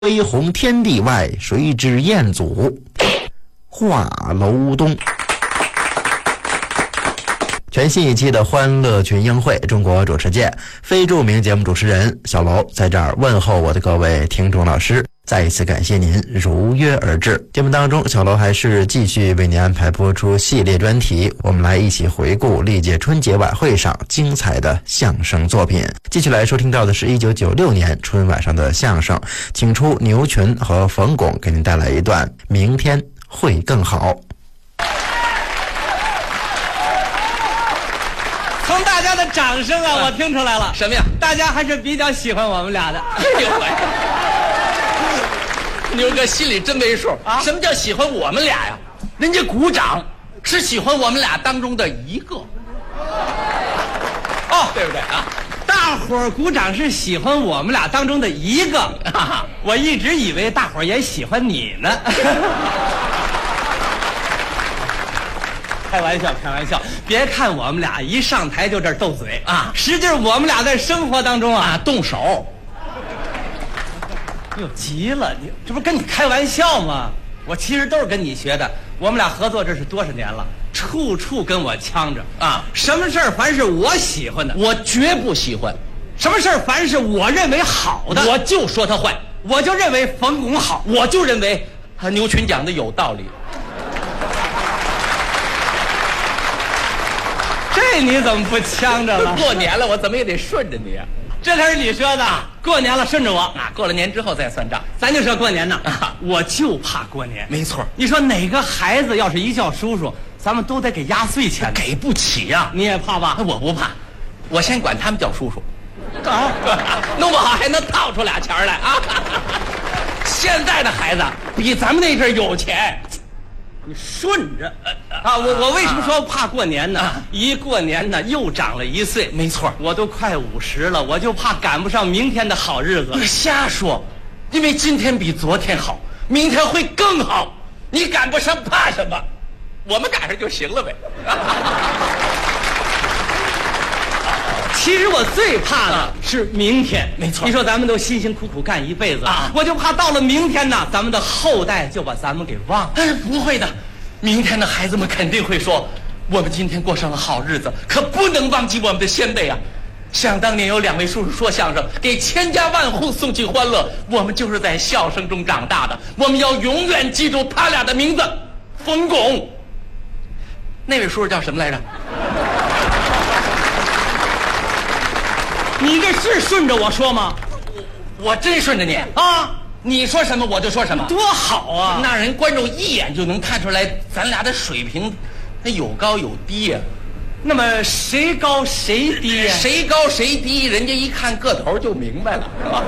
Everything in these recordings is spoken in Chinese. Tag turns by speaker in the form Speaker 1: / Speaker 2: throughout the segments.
Speaker 1: 飞鸿天地外，谁知彦祖画楼东。全新一期的欢乐群英会中国主持界，非著名节目主持人小楼在这儿问候我的各位听众老师，再一次感谢您如约而至。节目当中，小楼还是继续为您安排播出系列专题，我们来一起回顾历届春节晚会上精彩的相声作品。继续来收听到的是1996年春晚上的相声，请出牛群和冯巩给您带来一段明天会更好。
Speaker 2: 从大家的掌声啊，我听出来了，
Speaker 3: 什么呀？
Speaker 2: 大家还是比较喜欢我们俩的。
Speaker 3: 哎呦喂，牛哥心里真没数啊！什么叫喜欢我们俩呀？人家鼓掌是喜欢我们俩当中的一个，
Speaker 2: 哦，
Speaker 3: 对不对啊？
Speaker 2: 大伙儿鼓掌是喜欢我们俩当中的一个，我一直以为大伙儿也喜欢你呢。开玩笑，开玩笑！别看我们俩一上台就这儿斗嘴啊，实际我们俩在生活当中啊
Speaker 3: 动手。
Speaker 2: 哟，急了，你这不跟你开玩笑吗？我其实都是跟你学的。我们俩合作这是多少年了，处处跟我呛着啊！什么事儿凡是我喜欢的，
Speaker 3: 我绝不喜欢；
Speaker 2: 什么事儿凡是我认为好的，
Speaker 3: 我就说他坏。
Speaker 2: 我就认为冯巩好，
Speaker 3: 我就认为牛群讲的有道理。
Speaker 2: 这你怎么不呛着了？
Speaker 3: 过年了，我怎么也得顺着你啊！
Speaker 2: 这可是你说的，过年了顺着我
Speaker 3: 啊！过了年之后再算账。
Speaker 2: 咱就说过年呢，我就怕过年。
Speaker 3: 没错，
Speaker 2: 你说哪个孩子要是一叫叔叔，咱们都得给压岁钱，
Speaker 3: 给不起呀！
Speaker 2: 你也怕吧？
Speaker 3: 我不怕，我先管他们叫叔叔，
Speaker 2: 啊，
Speaker 3: 弄不好还能套出俩钱来啊！现在的孩子比咱们那阵有钱。
Speaker 2: 你顺着啊！我为什么说怕过年呢？一过年呢，又长了1岁。
Speaker 3: 没错，
Speaker 2: 我都快50了，我就怕赶不上明天的好日子。
Speaker 3: 你瞎说，因为今天比昨天好，明天会更好。你赶不上怕什么？我们赶上就行了呗。
Speaker 2: 其实我最怕的是明天。
Speaker 3: 没错，
Speaker 2: 你说咱们都辛辛苦苦干一辈子啊，我就怕到了明天呢，咱们的后代就把咱们给忘了。
Speaker 3: 不会的，明天的孩子们肯定会说，我们今天过上了好日子，可不能忘记我们的先辈啊。想当年有2位叔叔说相声，给千家万户送去欢乐，我们就是在笑声中长大的，我们要永远记住他俩的名字，冯巩。那位叔叔叫什么来着？
Speaker 2: 你这是顺着我说吗？
Speaker 3: 我真顺着你
Speaker 2: 啊！
Speaker 3: 你说什么我就说什么，
Speaker 2: 多好啊！
Speaker 3: 那人观众一眼就能看出来咱俩的水平，那有高有低呀。
Speaker 2: 那么谁高谁低呀？
Speaker 3: 谁高谁低，人家一看个头就明白了，是吧？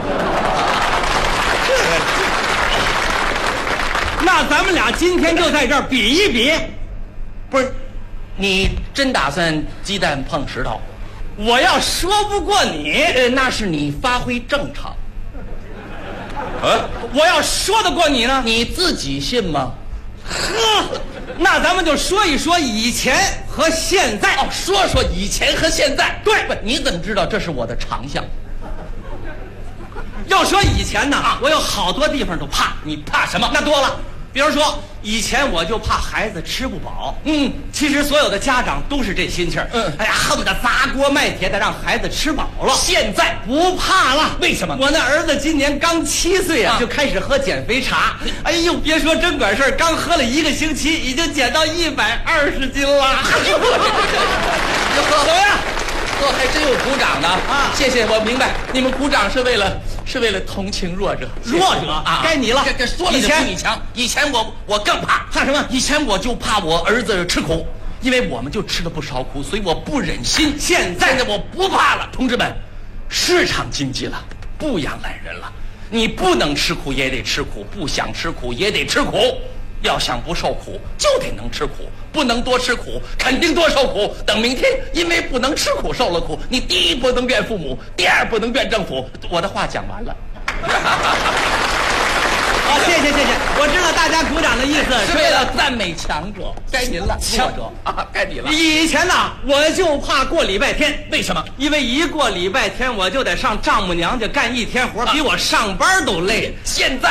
Speaker 2: 那咱们俩今天就在这儿比一比。
Speaker 3: 不是，你真打算鸡蛋碰石头？
Speaker 2: 我要说不过你，
Speaker 3: 那是你发挥正常。
Speaker 2: 我要说得过你呢，
Speaker 3: 你自己信吗？
Speaker 2: 呵，那咱们就说一说以前和现在。
Speaker 3: 哦，说说以前和现在。
Speaker 2: 对，
Speaker 3: 不，你怎么知道这是我的长项？
Speaker 2: 要说以前呢，我有好多地方都怕。
Speaker 3: 你怕什么？
Speaker 2: 那多了，比如说以前我就怕孩子吃不饱。其实所有的家长都是这心气儿。哎呀，恨不得砸锅卖铁的让孩子吃饱了。
Speaker 3: 现在
Speaker 2: 不怕了，
Speaker 3: 为什么？
Speaker 2: 我那儿子今年刚7岁啊，就开始喝减肥茶。哎呦，别说真管事儿，刚喝了1个星期，已经减到120斤了。怎么样？
Speaker 3: 还真有鼓掌的啊！谢谢，我明白，你们鼓掌是为了同情弱者。
Speaker 2: 弱者啊，该你了。
Speaker 3: 这说了就比你强。以前我更怕
Speaker 2: 什么？
Speaker 3: 以前我就怕我儿子吃苦，因为我们就吃了不少苦，所以我不忍心。现在我不怕了，同志们，市场经济了，不养懒人了，你不能吃苦也得吃苦，不想吃苦也得吃苦。要想不受苦，就得能吃苦，不能多吃苦，肯定多受苦。等明天因为不能吃苦受了苦，你第一不能怨父母，第二不能怨政府。我的话讲完了。
Speaker 2: 好，谢谢。 我知道大家鼓掌的意思
Speaker 3: 是为了赞美强者。该您了，弱者啊，该你了。
Speaker 2: 以前呢，我就怕过礼拜天，
Speaker 3: 为什么？
Speaker 2: 因为一过礼拜天，我就得上丈母娘家干一天活，比我上班都累。
Speaker 3: 现在